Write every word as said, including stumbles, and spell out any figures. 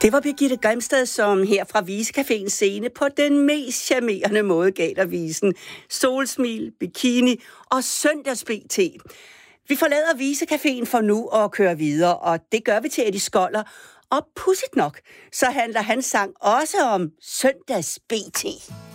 Det var Birgitte Grimstad, som her fra Visecaféens scene på den mest charmerende måde gav dig visen. Solsmil, bikini og søndags-B T. Vi forlader Visecaféen for nu og kører videre, og det gør vi til Eddie Skoller. Og pudsigt nok, så handler hans sang også om søndags-B T.